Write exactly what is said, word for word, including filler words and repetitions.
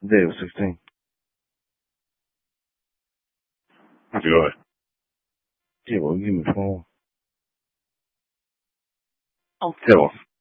The day was sixteen. Good. Yeah, well, give me the phone. Oh. Tell us.